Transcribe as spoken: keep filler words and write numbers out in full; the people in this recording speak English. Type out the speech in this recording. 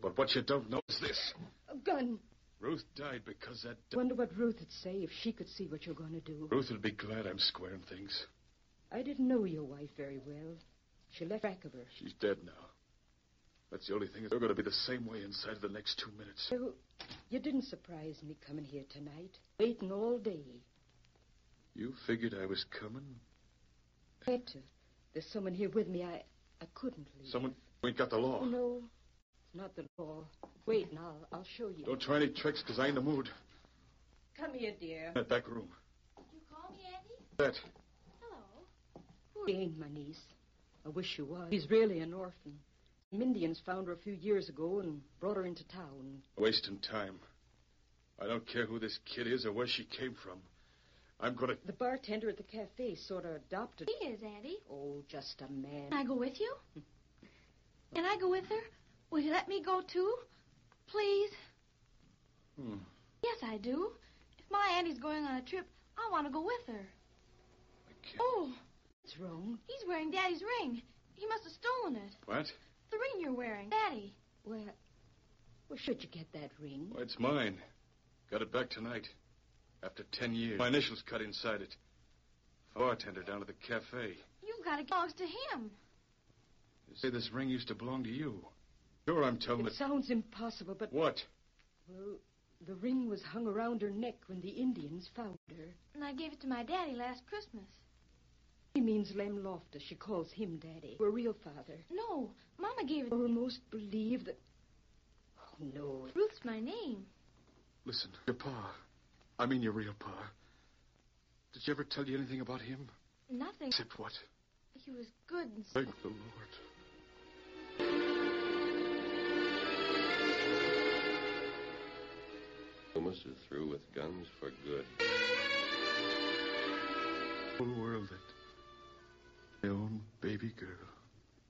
But what you don't know is this. A gun. Ruth died because that... I wonder what Ruth would say if she could see what you're going to do. Ruth would be glad I'm squaring things. I didn't know your wife very well. She left track of her. She's dead now. That's the only thing. They're going to be the same way inside of the next two minutes. You, you didn't surprise me coming here tonight. Waiting all day. You figured I was coming? I had to. There's someone here with me. I, I couldn't leave. Someone who ain't got the law. Oh, no. It's not the law. Wait, and I'll, I'll show you. Don't try any tricks, because I ain't in the mood. Come here, dear. That back room. Did you call me, Auntie? That. Hello. She ain't my niece. I wish she was. She's really an orphan. Some Indians found her a few years ago and brought her into town. Wasting time. I don't care who this kid is or where she came from. I'm going to... The bartender at the cafe sort of adopted... He is, Auntie. Oh, just a man. Can I go with you? Can I go with her? Will you let me go, too? Please? Hmm. Yes, I do. If my Auntie's going on a trip, I want to go with her. I can't... Oh, What's wrong? he's wearing Daddy's ring. He must have stolen it. What? The ring you're wearing. Daddy. Where... Where should you get that ring? Well, it's mine. Got it back tonight. After ten years. My initials cut inside it. Bartender down at the cafe. You've got it belongs to him. You say this ring used to belong to you. Sure, I'm telling It it. sounds impossible, but... What? Well, the ring was hung around her neck when the Indians found her. And I gave it to my daddy last Christmas. He means Lem Loftus. She calls him Daddy. Her real father. No, Mama gave it... I almost believe that... Oh, no. Ruth's my name. Listen, your pa. I mean your real pa. Did she ever tell you anything about him? Nothing. Except what? He was good and... Thank the Lord. Loomis is through with guns for good. The whole world that my own baby girl.